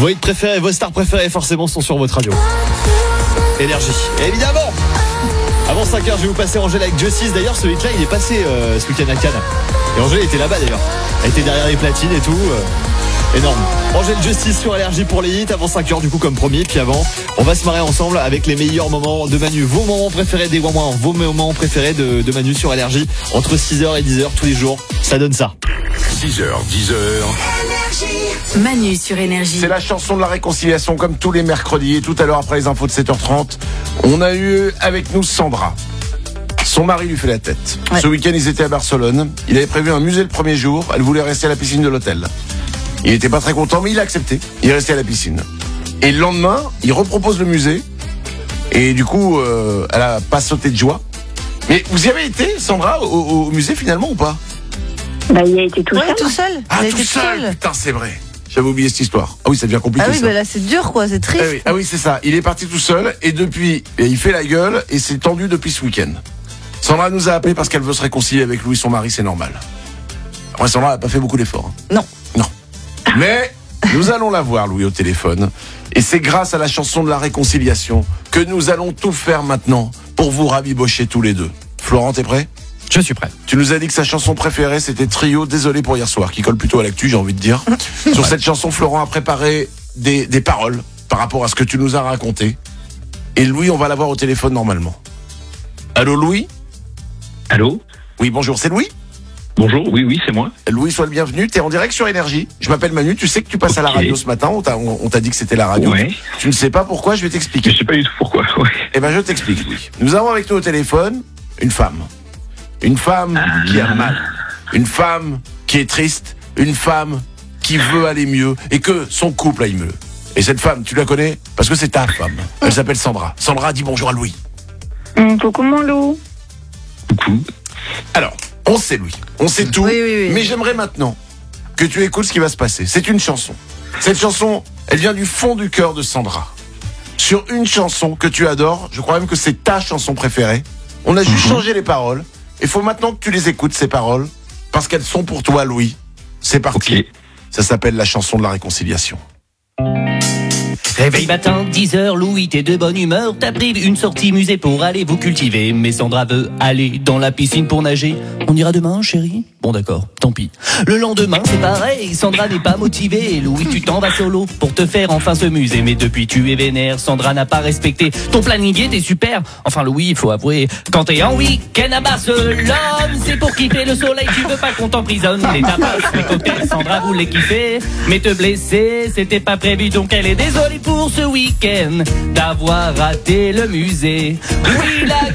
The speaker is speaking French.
Vos hits préférés, vos stars préférées forcément sont sur votre radio. Énergie, évidemment. Avant 5h, je vais vous passer Angèle avec Justice. D'ailleurs, ce hit-là, il est passé ce week-end à Cannes. Et Angèle était là-bas d'ailleurs. Elle était derrière les platines et tout. Énorme. Angèle Justice sur Énergie pour les hits. Avant 5h, du coup, comme premier. Puis avant, on va se marrer ensemble avec les meilleurs moments de Manu. Vos moments préférés des Wouah, vos moments préférés de Manu sur Énergie. Entre 6h et 10h tous les jours. Ça donne ça. 6h, 10h. Manu sur Énergie. C'est la chanson de la réconciliation comme tous les mercredis. Et tout à l'heure après les infos de 7h30, on a eu avec nous Sandra. Son mari lui fait la tête. Ouais. Ce week-end, ils étaient à Barcelone. Il avait prévu un musée le premier jour. Elle voulait rester à la piscine de l'hôtel. Il était pas très content, mais il a accepté. Il est resté à la piscine. Et le lendemain, il repropose le musée. Et du coup, elle a pas sauté de joie. Mais vous y avez été, Sandra, au musée finalement ou pas? Bah, il a été tout seul. Tout seul. Ah, tout seul. Putain, c'est vrai. J'avais oublié cette histoire. Ah oui, ça devient compliqué. Ah oui, ça. bah là, c'est dur, quoi. C'est triste. Ah oui, c'est ça. Il est parti tout seul et depuis, il fait la gueule et c'est tendu depuis ce week-end. Sandra nous a appelé parce qu'elle veut se réconcilier avec Louis, son mari, c'est normal. Après, Sandra n'a pas fait beaucoup d'efforts. Non. Mais nous allons la voir, Louis, au téléphone. Et c'est grâce à la chanson de la réconciliation que nous allons tout faire maintenant pour vous rabibocher tous les deux. Florent, t'es prêt? Je suis prêt. Tu nous as dit que sa chanson préférée, c'était Trio, désolé pour hier soir, qui colle plutôt à l'actu, j'ai envie de dire. Sur cette chanson, Florent a préparé des paroles par rapport à ce que tu nous as raconté. Et Louis, on va l'avoir au téléphone normalement. Allô, Louis? Allô? Oui, bonjour, c'est Louis? Bonjour, oui, c'est moi. Louis, sois le bienvenu. T'es en direct sur Énergie. Je m'appelle Manu. Tu sais que tu passes à la radio ce matin. On t'a dit que c'était la radio. Ouais. Tu ne sais pas pourquoi, je vais t'expliquer. Je sais pas du tout pourquoi, ouais. Eh ben, je t'explique, Louis. Nous avons avec nous au téléphone une femme. Une femme qui a mal. Une femme qui est triste. Une femme qui veut aller mieux et que son couple aille mieux. Et cette femme, tu la connais? Parce que c'est ta femme. Elle s'appelle Sandra. Sandra, dis bonjour à Louis. Coucou mon loup. Coucou. Alors, on sait, Louis. On sait tout. Oui. Mais j'aimerais maintenant que tu écoutes ce qui va se passer. C'est une chanson. Cette chanson, elle vient du fond du cœur de Sandra. Sur une chanson que tu adores, je crois même que c'est ta chanson préférée. On a juste changé les paroles. Il faut maintenant que tu les écoutes, ces paroles, parce qu'elles sont pour toi, Louis. C'est parti. Okay. Ça s'appelle la chanson de la réconciliation. Réveil matin, 10h, Louis, t'es de bonne humeur. T'as pris une sortie musée pour aller vous cultiver. Mais Sandra veut aller dans la piscine pour nager. On ira demain, chérie? Bon d'accord, tant pis. Le lendemain, c'est pareil, Sandra n'est pas motivée. Louis, tu t'en vas solo pour te faire enfin ce musée. Mais depuis, tu es vénère, Sandra n'a pas respecté ton planning, était super. Enfin, Louis, il faut avouer, quand t'es en week-end à Barcelone, c'est pour kiffer le soleil, tu veux pas qu'on t'emprisonne. Les tapas, les cocktails, Sandra voulait kiffer. Mais te blesser, c'était pas prévu, donc elle est désolée pour ce week-end d'avoir raté le musée. Oui, la